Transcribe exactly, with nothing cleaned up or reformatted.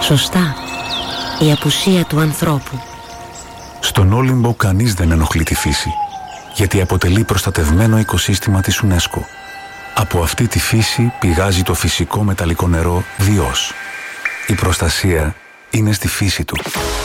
Σωστά, η απουσία του ανθρώπου. Στον Όλυμπο κανείς δεν ενοχλεί τη φύση, γιατί αποτελεί προστατευμένο οικοσύστημα της UNESCO. Από αυτή τη φύση πηγάζει το φυσικό μεταλλικό νερό Διός. Η προστασία είναι στη φύση του.